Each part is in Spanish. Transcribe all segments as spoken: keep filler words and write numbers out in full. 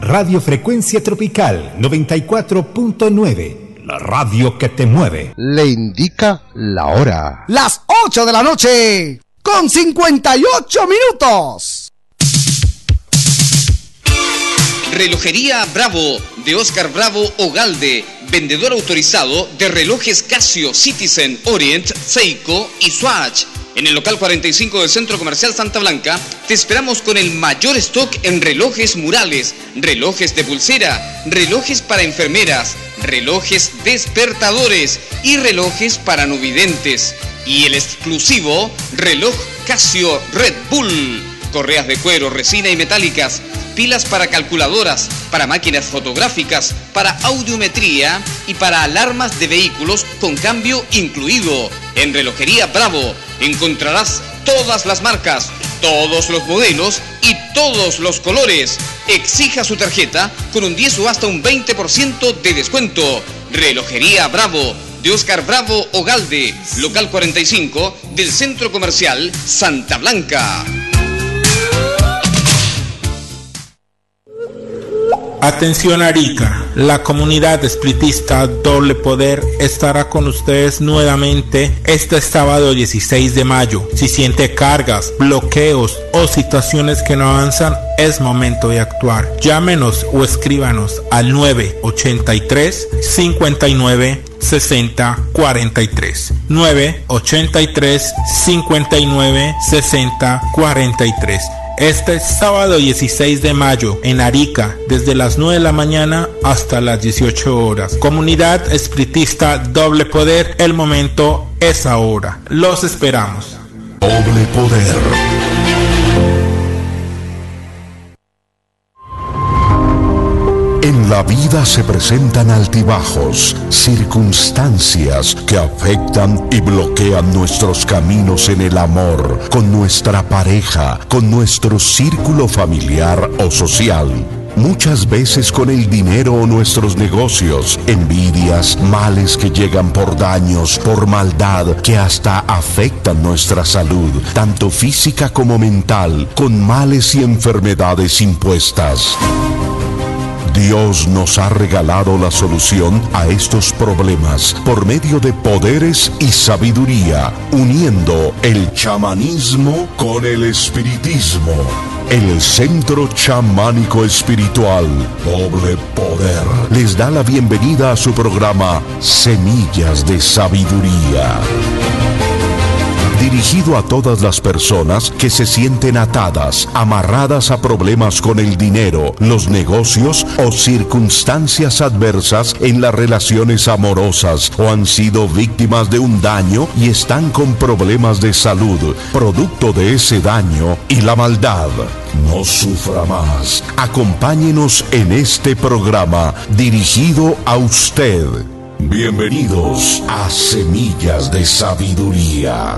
Radio Frecuencia Tropical noventa y cuatro punto nueve, la radio que te mueve. Le indica la hora. Las ocho de la noche, con cincuenta y ocho minutos. Relojería Bravo, de Oscar Bravo Ogalde, vendedor autorizado de relojes Casio, Citizen, Orient, Seiko y Swatch. En el local cuarenta y cinco del Centro Comercial Santa Blanca, te esperamos con el mayor stock en relojes murales, relojes de pulsera, relojes para enfermeras, relojes despertadores y relojes para no videntes. Y el exclusivo reloj Casio Red Bull. Correas de cuero, resina y metálicas, pilas para calculadoras, para máquinas fotográficas, para audiometría y para alarmas de vehículos con cambio incluido. En Relojería Bravo encontrarás todas las marcas, todos los modelos y todos los colores. Exija su tarjeta con un diez o hasta un veinte por ciento de descuento. Relojería Bravo, de Oscar Bravo Ogalde, local cuarenta y cinco del Centro Comercial Santa Blanca. Atención Arica, la comunidad espiritista Doble Poder estará con ustedes nuevamente este sábado dieciséis de mayo. Si siente cargas, bloqueos o situaciones que no avanzan, es momento de actuar. Llámenos o escríbanos al nueve ochenta y tres, cincuenta y nueve, sesenta, cuarenta y tres. nueve ochenta y tres, cincuenta y nueve, sesenta, cuarenta y tres. Este sábado dieciséis de mayo en Arica, desde las nueve de la mañana hasta las dieciocho horas. Comunidad espiritista Doble Poder, el momento es ahora. Los esperamos. Doble Poder. En la vida se presentan altibajos, circunstancias que afectan y bloquean nuestros caminos en el amor, con nuestra pareja, con nuestro círculo familiar o social. Muchas veces con el dinero o nuestros negocios, envidias, males que llegan por daños, por maldad, que hasta afectan nuestra salud, tanto física como mental, con males y enfermedades impuestas. Dios nos ha regalado la solución a estos problemas por medio de poderes y sabiduría, uniendo el chamanismo con el espiritismo. El Centro Chamánico Espiritual Doble Poder les da la bienvenida a su programa Semillas de Sabiduría, dirigido a todas las personas que se sienten atadas, amarradas a problemas con el dinero, los negocios o circunstancias adversas en las relaciones amorosas, o han sido víctimas de un daño y están con problemas de salud, producto de ese daño y la maldad. No sufra más. Acompáñenos en este programa dirigido a usted. Bienvenidos a Semillas de Sabiduría.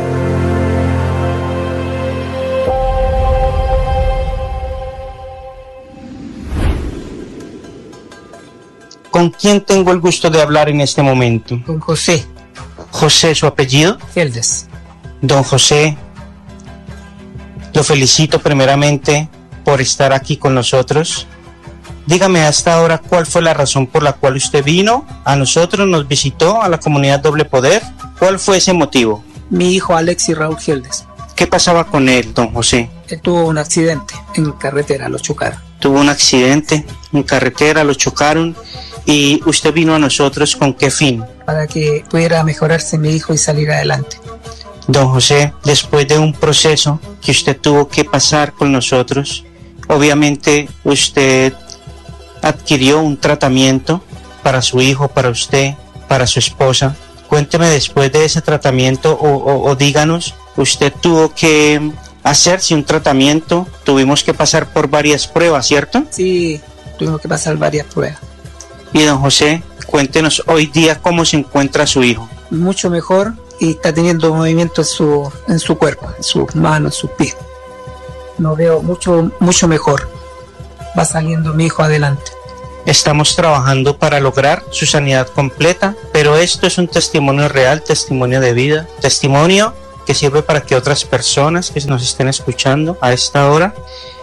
¿Con quién tengo el gusto de hablar en este momento? Con José. José, ¿su apellido? Geldes. Don José, lo felicito primeramente por estar aquí con nosotros. Dígame hasta ahora cuál fue la razón por la cual usted vino a nosotros, nos visitó a la comunidad Doble Poder. ¿Cuál fue ese motivo? Mi hijo Alexis Raúl Geldes. ¿Qué pasaba con él, don José? Él tuvo un accidente en carretera, lo chocaron. Tuvo un accidente en carretera, lo chocaron. ¿Y usted vino a nosotros con qué fin? Para que pudiera mejorarse mi hijo y salir adelante. Don José, después de un proceso que usted tuvo que pasar con nosotros, obviamente usted adquirió un tratamiento para su hijo, para usted, para su esposa. Cuénteme después de ese tratamiento o, o, o díganos, usted tuvo que hacerse un tratamiento, tuvimos que pasar por varias pruebas, ¿cierto? Sí, tuvimos que pasar varias pruebas. Y don José, cuéntenos hoy día cómo se encuentra su hijo. Mucho mejor y está teniendo movimiento en su, en su cuerpo, en sus manos, en sus pies. Lo veo mucho, mucho mejor. Va saliendo mi hijo adelante. Estamos trabajando para lograr su sanidad completa, pero esto es un testimonio real, testimonio de vida, testimonio que sirve para que otras personas que nos estén escuchando a esta hora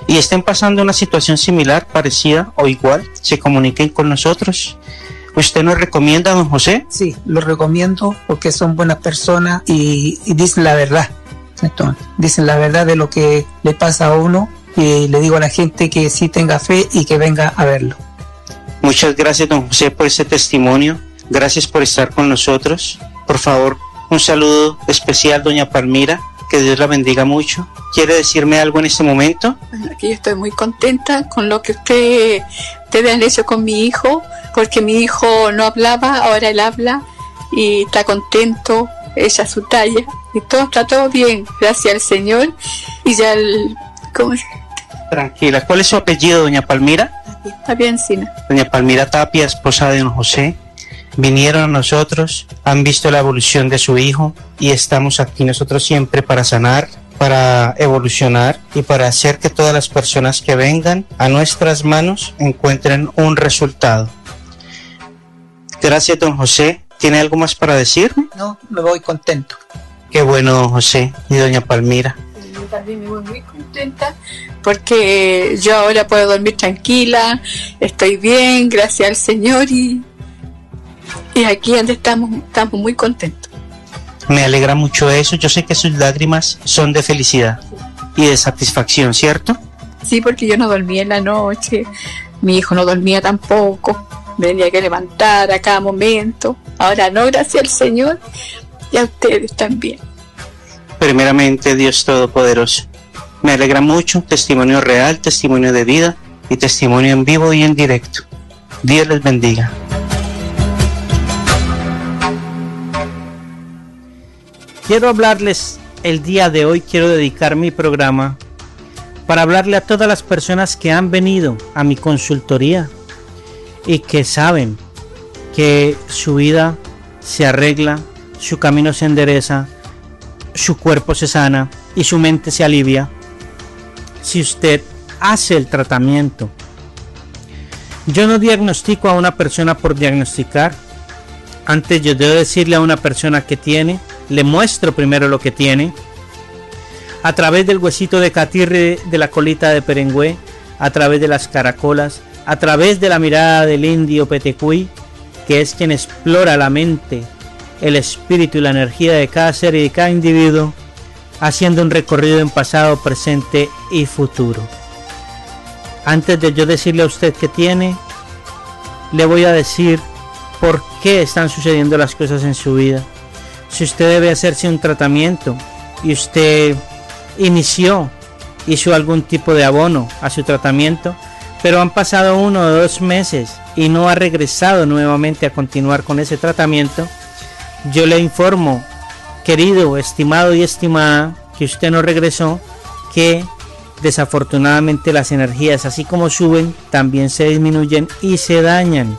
y estén pasando una situación similar, parecida o igual, se comuniquen con nosotros. ¿Usted nos recomienda, don José? Sí, los recomiendo porque son buenas personas y, y dicen la verdad. Entonces, dicen la verdad de lo que le pasa a uno, y le digo a la gente que sí tenga fe y que venga a verlo. Muchas gracias, don José, por ese testimonio. Gracias por estar con nosotros. Por favor, un saludo especial, doña Palmira. Que Dios la bendiga mucho. ¿Quiere decirme algo en este momento? Bueno, aquí yo estoy muy contenta con lo que usted, ustedes han hecho con mi hijo, porque mi hijo no hablaba, ahora él habla y está contento, ella su talla, y todo está todo bien, gracias al Señor. Y ya el... ¿cómo se llama? Tranquila. ¿Cuál es su apellido, doña Palmira? Tapia Encina. Doña Palmira Tapia, esposa de don José. Vinieron a nosotros, han visto la evolución de su hijo y estamos aquí nosotros siempre para sanar, para evolucionar y para hacer que todas las personas que vengan a nuestras manos encuentren un resultado. Gracias, don José. ¿Tiene algo más para decirme? No, me voy contento. Qué bueno, don José y doña Palmira. Yo también me voy muy contenta porque yo ahora puedo dormir tranquila, estoy bien, gracias al Señor, y Y aquí donde estamos, estamos muy contentos. Me alegra mucho eso. Yo sé que sus lágrimas son de felicidad y de satisfacción, ¿cierto? Sí, porque yo no dormía en la noche, mi hijo no dormía tampoco, me tenía que levantar a cada momento. Ahora no, gracias al Señor, y a ustedes también. Primeramente, Dios Todopoderoso. Me alegra mucho, testimonio real, testimonio de vida y testimonio en vivo y en directo. Dios les bendiga. Quiero hablarles el día de hoy, quiero dedicar mi programa para hablarle a todas las personas que han venido a mi consultoría y que saben que su vida se arregla, su camino se endereza, su cuerpo se sana y su mente se alivia si usted hace el tratamiento. Yo no diagnostico a una persona por diagnosticar. Antes yo debo decirle a una persona que tiene, le muestro primero lo que tiene, a través del huesito de catirre de la colita de Perengüé, a través de las caracolas, a través de la mirada del indio Petecuy, que es quien explora la mente, el espíritu y la energía de cada ser y de cada individuo, haciendo un recorrido en pasado, presente y futuro. Antes de yo decirle a usted que tiene, le voy a decir por qué están sucediendo las cosas en su vida. Si usted debe hacerse un tratamiento y usted inició, hizo algún tipo de abono a su tratamiento, pero han pasado uno o dos meses y no ha regresado nuevamente a continuar con ese tratamiento, yo le informo, querido, estimado y estimada, que usted no regresó, que desafortunadamente las energías, así como suben, también se disminuyen y se dañan.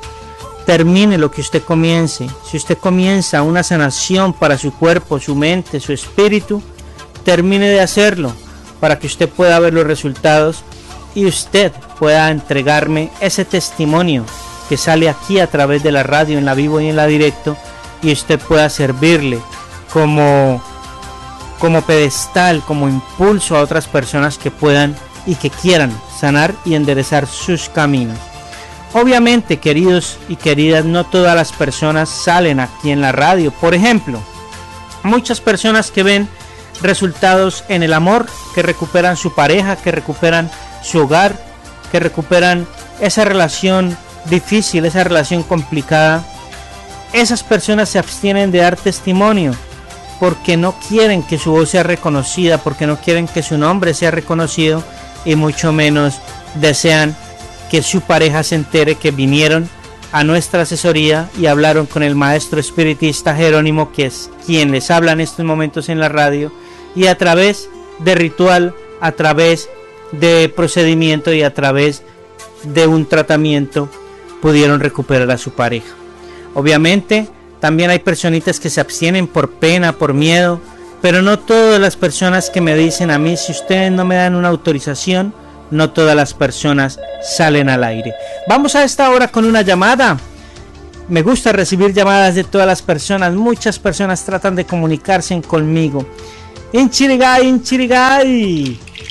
Termine lo que usted comience. Si usted comienza una sanación para su cuerpo, su mente, su espíritu, termine de hacerlo para que usted pueda ver los resultados y usted pueda entregarme ese testimonio que sale aquí a través de la radio, en la vivo y en la directo, y usted pueda servirle como, como pedestal, como impulso a otras personas que puedan y que quieran sanar y enderezar sus caminos. Obviamente, queridos y queridas, no todas las personas salen aquí en la radio. Por ejemplo, muchas personas que ven resultados en el amor, que recuperan su pareja, que recuperan su hogar, que recuperan esa relación difícil, esa relación complicada. Esas personas se abstienen de dar testimonio porque no quieren que su voz sea reconocida, porque no quieren que su nombre sea reconocido y mucho menos desean que su pareja se entere que vinieron a nuestra asesoría y hablaron con el maestro espiritista Jerónimo, que es quien les habla en estos momentos en la radio, y a través de ritual, a través de procedimiento y a través de un tratamiento pudieron recuperar a su pareja. Obviamente también hay personitas que se abstienen por pena, por miedo, pero no todas las personas que me dicen a mí, si ustedes no me dan una autorización, no todas las personas salen al aire. Vamos a esta hora con una llamada. Me gusta recibir llamadas de todas las personas. Muchas personas tratan de comunicarse conmigo. Inchirigay, Inchirigay.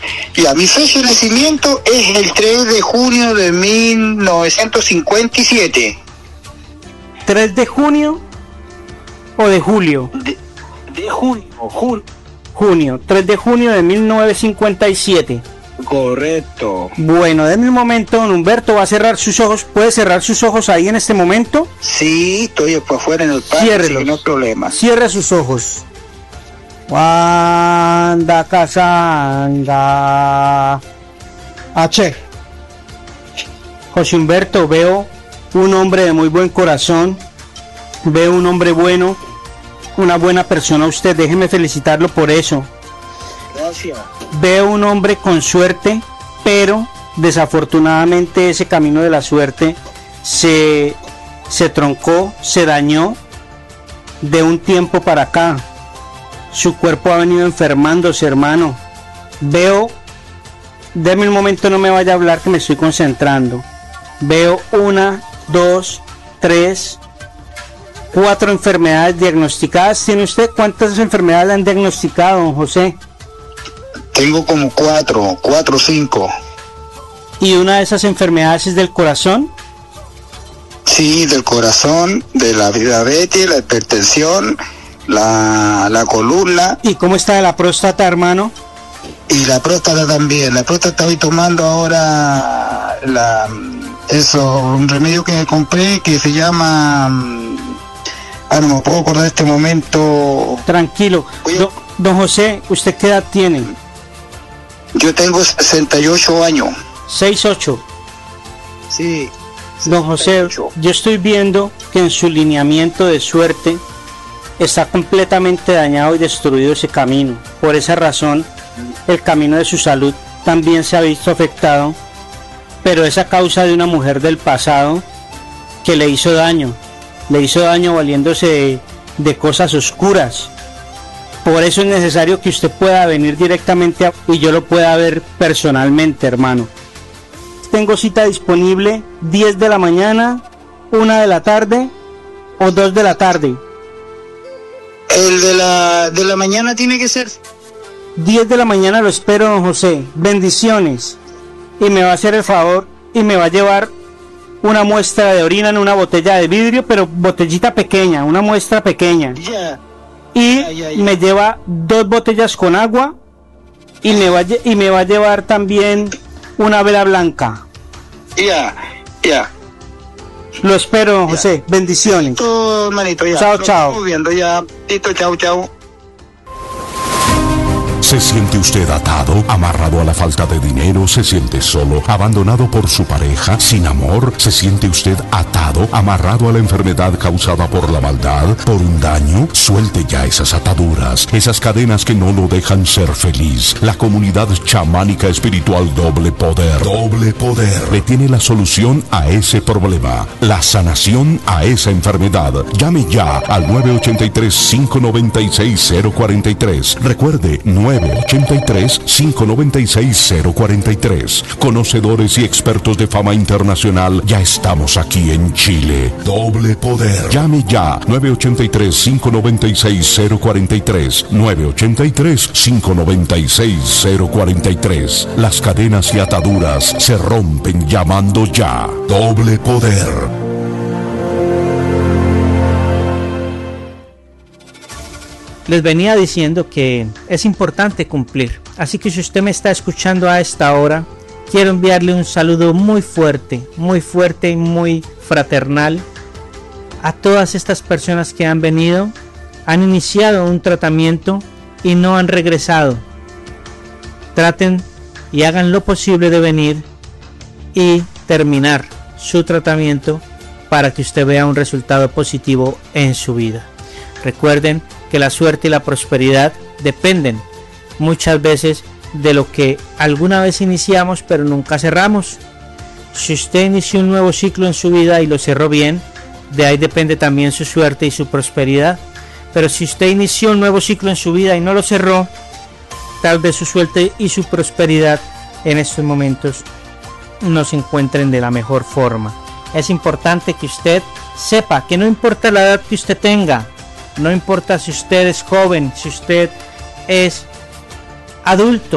Ya, mi fecha de nacimiento es el tres de junio de mil novecientos cincuenta y siete. ¿tres de junio o de julio? De, de junio, jun... junio, tres de junio de mil novecientos cincuenta y siete. Correcto. Bueno, denme un momento, don Humberto, va a cerrar sus ojos. ¿Puede cerrar sus ojos ahí en este momento? Sí, estoy por afuera en el parque, ciérrelos, no hay problema. Cierre sus ojos. Wanda Casanga H. José Humberto, veo un hombre de muy buen corazón, veo un hombre bueno, una buena persona usted, déjeme felicitarlo por eso. Gracias. Veo un hombre con suerte, pero desafortunadamente ese camino de la suerte se, se troncó, se dañó de un tiempo para acá. Su cuerpo ha venido enfermándose, hermano. Veo, déme un momento, no me vaya a hablar que me estoy concentrando. Veo una, dos, tres, cuatro enfermedades diagnosticadas. ¿Tiene usted cuántas enfermedades le han diagnosticado, don José? Tengo como cuatro, cuatro o cinco. ¿Y una de esas enfermedades es del corazón? Sí, del corazón, de la diabetes, la hipertensión, la, la columna. ¿Y cómo está de la próstata, hermano? Y la próstata también. La próstata estoy tomando ahora la, eso, un remedio que me compré que se llama... Ah, no me puedo acordar de este momento. Tranquilo. Don, don José, ¿usted qué edad tiene? Yo tengo sesenta y ocho años. ¿sesenta y ocho? Sí. Don José, yo estoy viendo que en su lineamiento de suerte está completamente dañado y destruido ese camino. Por esa razón, el camino de su salud también se ha visto afectado, pero es a causa de una mujer del pasado que le hizo daño. Le hizo daño valiéndose de, de cosas oscuras. Por eso es necesario que usted pueda venir directamente a, y yo lo pueda ver personalmente, hermano. Tengo cita disponible diez de la mañana, una de la tarde o dos de la tarde. El de la, de la mañana tiene que ser. diez de la mañana lo espero, don José. Bendiciones. Y me va a hacer el favor y me va a llevar una muestra de orina en una botella de vidrio, pero botellita pequeña, una muestra pequeña. Yeah. Y yeah, yeah, yeah. me lleva dos botellas con agua y me va a, y me va a llevar también una vela blanca. Ya, yeah, ya. Yeah. Lo espero, don yeah. José. Bendiciones. Listo, hermanito, ya. Chao, Lo chao. estamos viendo ya. Listo, chao, chao. ¿Se siente usted atado, amarrado a la falta de dinero? ¿Se siente solo, abandonado por su pareja, sin amor? ¿Se siente usted atado, amarrado a la enfermedad causada por la maldad, por un daño? Suelte ya esas ataduras, esas cadenas que no lo dejan ser feliz. La comunidad chamánica espiritual Doble Poder, Doble Poder, le tiene la solución a ese problema, la sanación a esa enfermedad. Llame ya al nueve ocho tres, cinco nueve seis, cero cuatro tres. Recuerde, nueve ocho tres, cinco nueve seis, cero cuatro tres. Conocedores y expertos de fama internacional, ya estamos aquí en Chile. Doble Poder. Llame ya, nueve ocho tres, cinco nueve seis, cero cuatro tres. nueve ocho tres, cinco nueve seis, cero cuatro tres. Las cadenas y ataduras se rompen llamando ya. Doble Poder. Les venía diciendo que es importante cumplir, así que si usted me está escuchando a esta hora, quiero enviarle un saludo muy fuerte, muy fuerte y muy fraternal a todas estas personas que han venido, han iniciado un tratamiento y no han regresado. Traten y hagan lo posible de venir y terminar su tratamiento para que usted vea un resultado positivo en su vida. Recuerden que la suerte y la prosperidad dependen muchas veces de lo que alguna vez iniciamos pero nunca cerramos. Si usted inició un nuevo ciclo en su vida y lo cerró bien, de ahí depende también su suerte y su prosperidad. Pero si usted inició un nuevo ciclo en su vida y no lo cerró, tal vez su suerte y su prosperidad en estos momentos no se encuentren de la mejor forma. Es importante que usted sepa que no importa la edad que usted tenga, no importa si usted es joven, si usted es adulto,